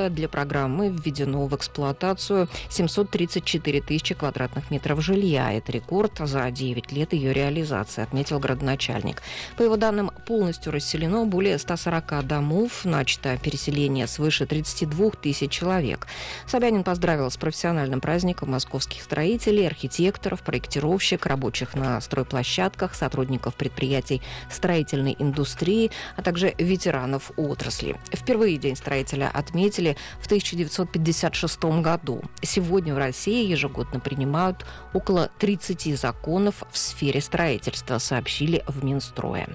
года для программы введено в эксплуатацию 734 тысячи квадратных метров жилья. Это рекорд за 9 лет ее реализации, отметил градоначальник. По его данным, полностью расселено более 140 домов, начато переселение свыше 32 тысяч человек. Собянин поздравил с профессиональным праздником московских строителей, архитекторов, проектировщик, рабочих на стройплощадках, сотрудников предприятий строительной индустрии, а также ветеранов отрасли. Впервые День строителя отметили в 1956 году. Сегодня в России ежегодно принимают около 30 законов в сфере строительства, сообщили в Минстрое.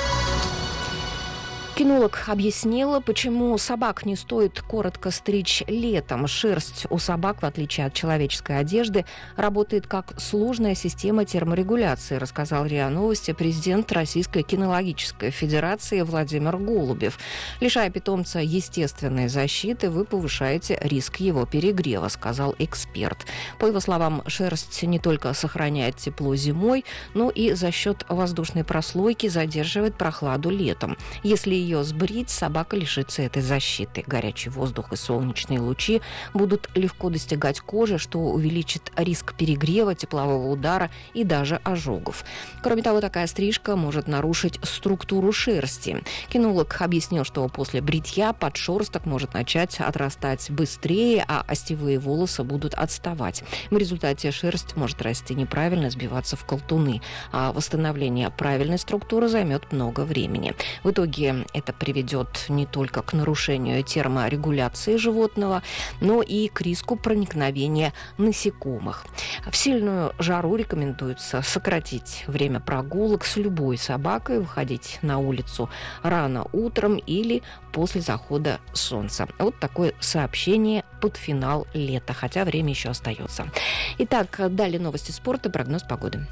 Кинолог объяснила, почему собак не стоит коротко стричь летом. Шерсть у собак, в отличие от человеческой одежды, работает как сложная система терморегуляции, рассказал РИА Новости президент Российской кинологической федерации Владимир Голубев. Лишая питомца естественной защиты, вы повышаете риск его перегрева, сказал эксперт. По его словам, шерсть не только сохраняет тепло зимой, но и за счет воздушной прослойки задерживает прохладу летом. Если ее сбрить, собака лишится этой защиты. Горячий воздух и солнечные лучи будут легко достигать кожи, что увеличит риск перегрева, теплового удара и даже ожогов. Кроме того, такая стрижка может нарушить структуру шерсти. Кинолог объяснил, что после бритья подшерсток может начать отрастать быстрее, а остевые волосы будут отставать. В результате шерсть может расти неправильно, сбиваться в колтуны, а восстановление правильной структуры займет много времени. В итоге это приведет не только к нарушению терморегуляции животного, но и к риску проникновения насекомых. В сильную жару рекомендуется сократить время прогулок с любой собакой, выходить на улицу рано утром или после захода солнца. Вот такое сообщение под финал лета, хотя время еще остается. Итак, далее новости спорта, прогноз погоды.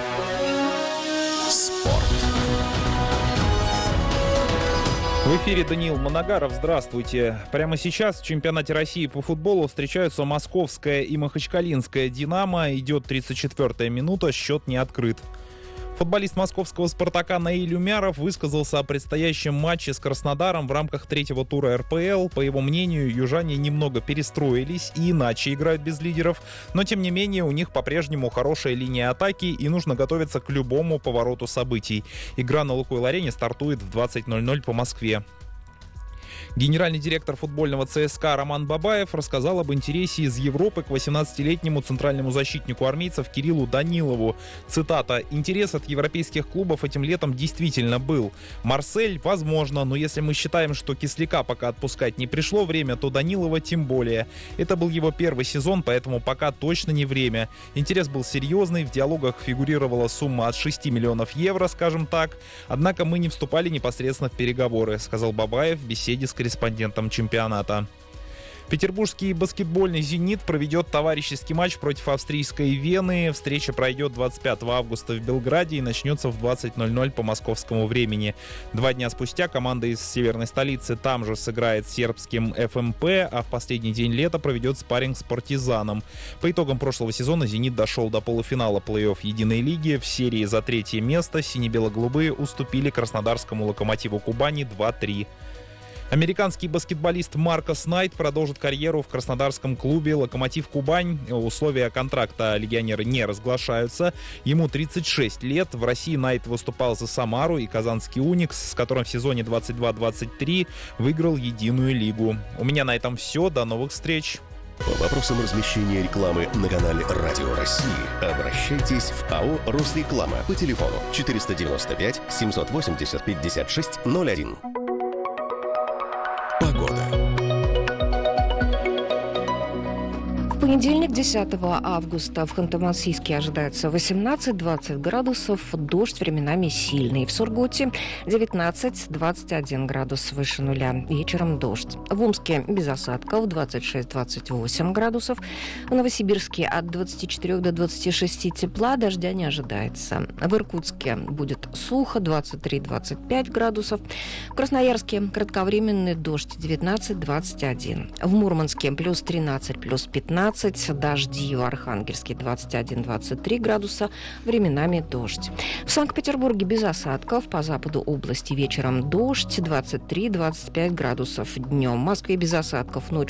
Спорт. В эфире Даниил Манагаров. Здравствуйте. Прямо сейчас в чемпионате России по футболу встречаются московская и махачкалинская «Динамо». Идет 34-я минута, счет не открыт. Футболист московского «Спартака» Наиль Умяров высказался о предстоящем матче с Краснодаром в рамках третьего тура РПЛ. По его мнению, южане немного перестроились и иначе играют без лидеров. Но, тем не менее, у них по-прежнему хорошая линия атаки и нужно готовиться к любому повороту событий. Игра на «Лукойл-арене» стартует в 20:00 по Москве. Генеральный директор футбольного ЦСКА Роман Бабаев рассказал об интересе из Европы к 18-летнему центральному защитнику армейцев Кириллу Данилову. Цитата: «Интерес от европейских клубов этим летом действительно был. Марсель, возможно, но если мы считаем, что Кисляка пока отпускать не пришло время, то Данилова тем более. Это был его первый сезон, поэтому пока точно не время. Интерес был серьезный, в диалогах фигурировала сумма от 6 миллионов евро, скажем так. Однако мы не вступали непосредственно в переговоры», сказал Бабаев в беседе с корреспондентом чемпионата. Петербургский баскетбольный «Зенит» проведет товарищеский матч против австрийской «Вены». Встреча пройдет 25 августа в Белграде и начнется в 20:00 по московскому времени. 2 дня спустя команда из северной столицы там же сыграет с сербским ФМП, а в последний день лета проведет спарринг с «Партизаном». По итогам прошлого сезона «Зенит» дошел до полуфинала плей-офф Единой лиги. В серии за 3-е место сине-бело-голубые уступили краснодарскому «Локомотиву Кубани» 2-3. Американский баскетболист Маркос Найт продолжит карьеру в краснодарском клубе «Локомотив Кубань». Условия контракта легионера не разглашаются. Ему 36 лет. В России Найт выступал за «Самару» и «Казанский Уникс», с которым в сезоне 22-23 выиграл Единую лигу. У меня на этом все. До новых встреч. По вопросам размещения рекламы на канале «Радио России» обращайтесь в АО «Росреклама» по телефону 495 780 5601. Погода. В понедельник, 10 августа, в Ханты-Мансийске ожидается 18-20 градусов, дождь временами сильный. В Сургуте 19-21 градус выше нуля, вечером дождь. В Омске без осадков 26-28 градусов. В Новосибирске от 24 до 26 тепла, дождя не ожидается. В Иркутске будет сухо, 23-25 градусов. В Красноярске кратковременный дождь, 19-21. В Мурманске плюс 13, плюс 15. Дожди в Архангельске 21-23 градуса, временами дождь. В Санкт-Петербурге без осадков, по западу области вечером дождь, 23-25 градусов днем. В Москве без осадков, ночью